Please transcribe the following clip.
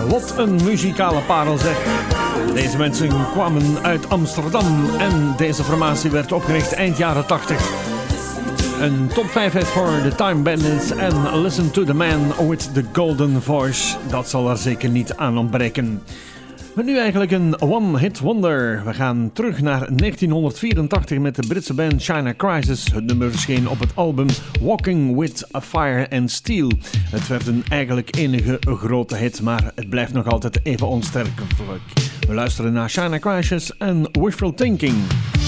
Wat een muzikale parel zeg. Deze mensen kwamen uit Amsterdam en deze formatie werd opgericht eind jaren 80. Een top 5 hit voor The Time Bandits en Listen to the Man with the Golden Voice. Dat zal er zeker niet aan ontbreken. Maar nu eigenlijk een one-hit wonder. We gaan terug naar 1984 met de Britse band China Crisis. Het nummer verscheen op het album Walking with a Fire and Steel. Het werd een eigenlijk enige grote hit, maar het blijft nog altijd even onsterfelijk. We luisteren naar China Crisis en Wishful Thinking.